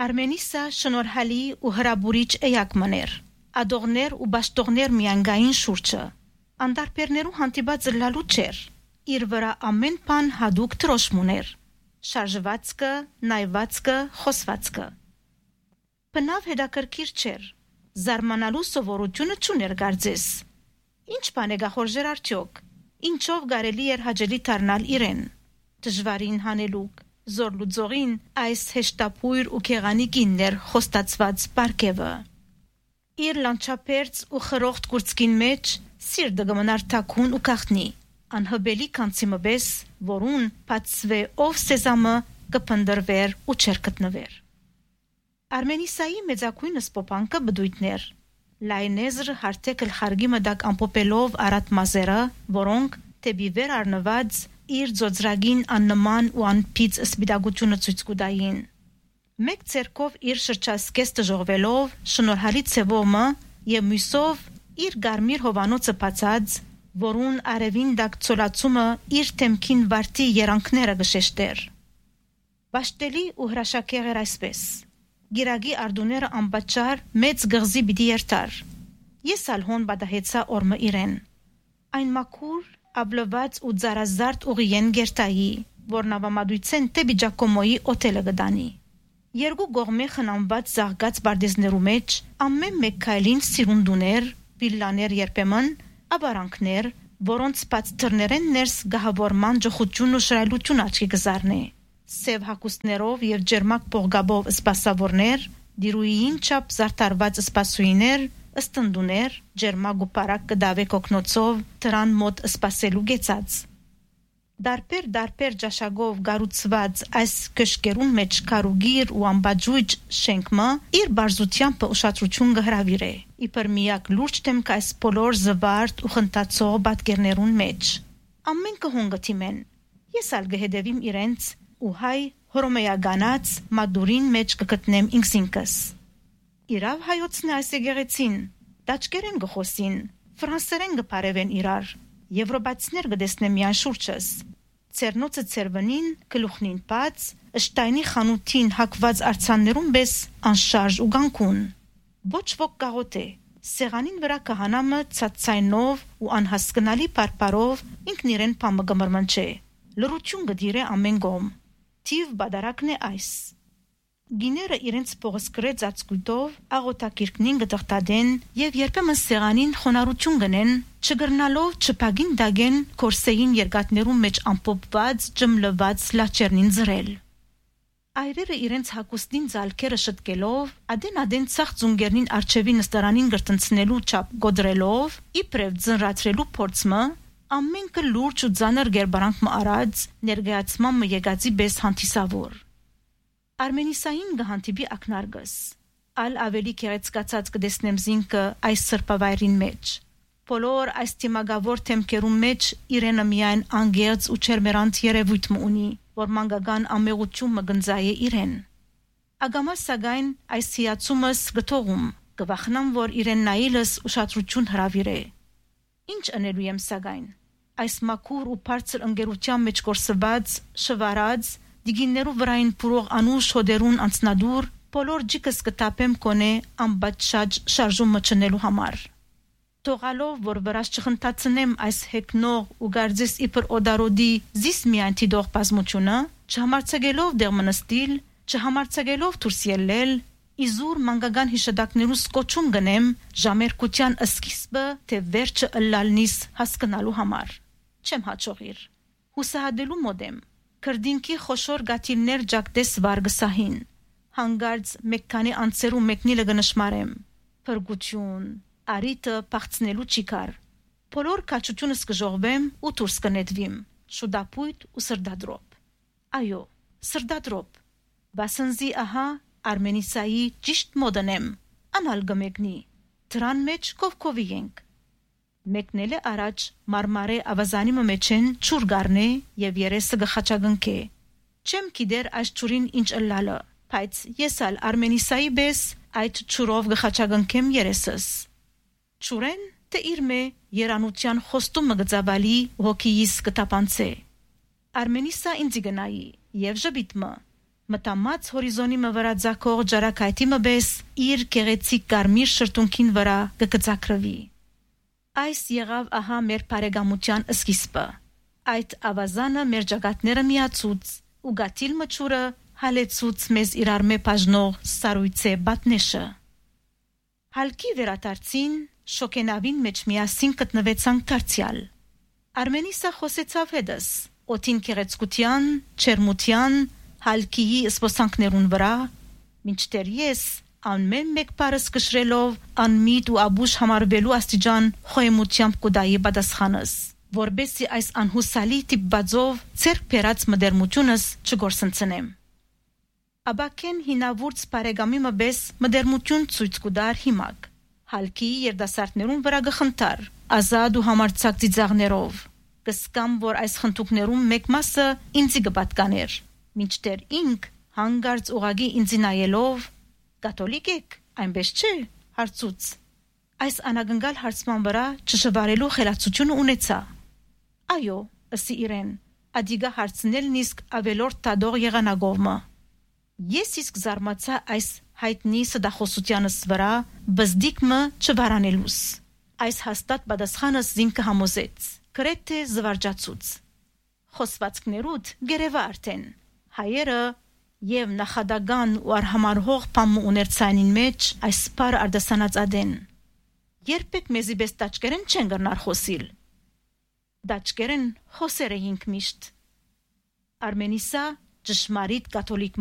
Արմենիսը շնորհալի ու հրաբուրիչ էակ մներ, ադողներ ու բաշտողներ միանգային շուրջը, անդարպերներու հանդիպած զլալու չեր, իր վրա ամեն բան հադուկ տրոշմուներ, շարժվածքը, նայվածքը, խոսվածքը։ Բնավ հետաքրքիր չեր, զարմանալու սովորությունը չուներ գարձես, ինչ բան է գախորժեր արդյոք, ինչով կարելի էր հաճելի դառնալ իրեն, դժվարին հանելուկ, զոր լուծողին այս հեշտապույր ու քեղանիկիններ խոստացված պարգևը։ Իր լանչապերց ու խրոխտ կուրծքին մեջ սիրտը գմնար թաքուն ու կախնի, անհբելի կանցի մբես, որուն բացվե ով սեզամը կփնդրվեր ու չեր գտնվեր։ Արմենիսայի մեծակույնս պոպանկը բդույթներ, լայնեզր հարթեկլ խարգի մդակ ամպոպելով արատ մազերը, որոնք դեպի վեր առնված իր ծոծրագին աննման ու անփից սպիտակությունը ցույց կուտային։ Մեկ ցերկով իր շրջասկեստը ժողվելով, շնորհալի ցևոմը եւ մյուսով իր գարմիր հովանոցը բացած, որուն արևին դակ ցոլացումը իր թեմքին վարտի երանքները գշեշտեր։ Բաշտելի ու հրաշակեղ էր այսպես։ Գիրագի արդուները անբաճար մեծ գղզի պիտի երթար։ Ես ալհոն բադահեցա օրմը իրեն։ Այն մաքուր աբլված ու ծարազարդ ուղիեն գերտայի, որ նավամադույցեն տեպի Ջակոմոյի օթելը գդանի։ Երկու գողմե խնամված զաղգած բարդեզներու մեջ ամեն մեկ քայլին սիրունդուներ, վիլլաներ երբեմն, աբարանքներ, որոնց բաց դռներեն ներս գահավորման ջոխություն ու շրայլություն աչքի կզարնե։ Սև հակուստներով եւ ջերմակ պողգաբով սպասավորներ, դիրուին չափ զարդարված սպասուիներ, ըստնդուներ, ջերմակ ու պարակ կդավե կոկնոցով դրան մոտ սպասելու գեցած։ Դարպեր ջաշագով գառուցված այս կշկերուն մեջ կարուգիր ու ամբաջույջ շենքմը իր բարձությամբ ուշադրություն կհրավիրե։ Իբր միակ լուրջ դեմք այս բոլոր զվարթ ու խնդացող պատկերներուն մեջ։ Ամեն կհոնգը թիմեն։ Ես ալ գհեդևիմ իրենց ու հայ հռոմեականած մադուրին մեջ կգտնեմ ինքսինքս։ Իրավ հայոցն այս եկեղեցին, դաճկերեն գխոսին, ֆրանսերեն գպարևեն իրար, եվրոպացիներ գտեսնեմ միան շուրջս, ծերնոցը ծերվնին, գլուխնին բաց, ըշտայնի խանութին հակված արձաններում բես անշարժ ու գանքուն։ Ոչ ոք գաղոտ է, սեղանին վրա կահանամը ցածայնով ու անհասկնալի պարպարով ինքն իրեն պամը գմրմնչե, լրություն գդիրե ամեն գոմ, թիվ բադարակն է այս։ Գիները իրենց փողսկրե ծածկույթով աղոթակիրքնին գտղտադեն եւ երբեմն սեղանին խոնարհություն գնեն, չգրնալով չփագին դագեն կորսեին երկաթներում մեջ ամփոփված ջմլված լաչերնին զրել։ Այրերը իրենց հակուստին ցալքերը շտկելով, ադեն ցախ ծունգերնին արջևի նստարանին գրտնցնելու չափ գոդրելով, իբրև ծնրացրելու փորձը, ամենքը լուրջ ու ծանր գերբարանք մարած ներգայացման եկածի բես հանդիսավոր։ Արմենիսային գհանտիպի ակնարգս, ալ ավելի կերեցկացած կդեսնեմ զինքը այս սրպավայրին մեջ։ Բոլոր այս թիմագավոր թեմքերում մեջ իրենը միայն անգերց ու չերմերանց երևույթ ունի, որ մանգական ամեղություն մգնձայ է իրեն։ Ագամաս սակայն այս հիացումս գթողում, կվախնամ, որ իրեն նայելս ուշադրություն հրավիրե։ Ինչ անելու եմ սակայն, այս մաքուր ու բարձր ընկերության մեջ կորսված, շվարած, դիգիններու վրային փուրող անուշ հոդերուն անցնադուր, բոլոր ջիկս կտապեմ կոնե ամբաճ շարժումը չնելու համար։ Թողալով, որ վրաս չխնդացնեմ այս հեքնող ու գարձես իբր օդարոդի զիս միայն թիդող բազմությունը, չհամարցագելով դեղ մնստիլ, չհամարցագելով դուրս ելնել, իզուր մանգական հիշադակներու սկոչում գնեմ ժամերկության սկիզբը, թե վերջը ըլլալնիս հասկնալու համար։ Չեմ հաճողիր, հուսահատելու մոդեմ, քրդինքի խոշոր գաթիլներ ջակտես վարգսահին, հանգարց մեկքանի անցերու մեկնիլը գնշմարեմ, փրկություն, արիտը պաղցնելու չիկար, բոլոր կաչությունս կժողվեմ ու դուրս կնետվիմ, շուդապույտ ու սրդադրոպ։ Այո, սրդադրոպ, բասնզի ահա Արմենիսայի ճիշտ մոդնեմ, անալ գմեկնի, դրան մեջ կովկովի ենք։ Մեկնել է առաջ մարմարե ավազանի մեջեն ճուր գարնե եւ երեսը գխաչագնքե։ Չեմ գիտեր այս ճուրին ինչ ըլլալը, բայց ես ալ Արմենիսայի բես այդ ճուրով գխաչագնքեմ երեսս։ Ճուրեն թե իրմե երանության խոստումը գծավալի հոգիիս կտապանցե։ Արմենիսա ինձ գնայի եւ ժբիտմը, Մտամած հորիզոնի մը վրա ձակող ջարակայտի մը բես իր գեղեցիկ կարմիր շրթունքին վրա կկծակրվի։ Այս եղավ ահա մեր բարեկամության սկիզբը։ Այդ ավազանը մեր ջագատները միացուց ու գաթիլ մչուրը հալեցուց մեզ իրար մե բաժնող սարույցե բատնեշը։ Հալկի վերադարձին շոկենավին մեջ միասին գտնվեցանք դարձյալ։ Արմենիսը խոսեցավ հետս օթին քեղեցկության, չերմության, հալկիի սպոսանքներուն վրա, մինչդեռ ես անմեն մեկ բառս կշրելով անմիտ ու աբուշ համարվելու աստիճան խոյմությամբ կուդայի պատասխանս, որբեսի այս անհուսալի տիպբաձով ցերկ բերած մդերմությունս չգործընծնեմ։ Աբակեն հինավուրց բարեկամի մբես մդերմություն ցույց կուդար հիմակ։ Հալկիի երդասարտներուն վրա գխնդար, ազատ ու համարձակ ծիծաղներով։ Կսկամ, որ այս խնդուկներում մեկ մասը ինձի կպատկաներ, մինչդեռ ինք հանգարց ուղագի ինձի նայելով «Կաթոլիկ եք, այնպես չէ» հարցուց։ Այս անագնգալ հարցման վրա չշվարելու խելացությունը ունեցա։ Այո, ըսի իրեն, ադիգա հարցնելն իսկ ավելորդ տադող եղանագովմը։ Ես իսկ զարմացա այս հայտնի սդախոսությանս վրա բզդիկմը չվարանելուս։ Այս հաստատ պատասխանս զինքը համոզեց, գրեթե զվարճացուց։ Խոսվածքներուդ գերեվա արդեն, հայերը եւ նախադական ու արհամարհող պամու ուներցանին մեջ այս պար արդասանած ադեն։ Երբեք մեզի բես տաճկերեն չեն գրնար խոսիլ։ Տաճկերեն խոսեր էինք միշտ։ Արմենիսա ճշմարիտ կաթոլիկ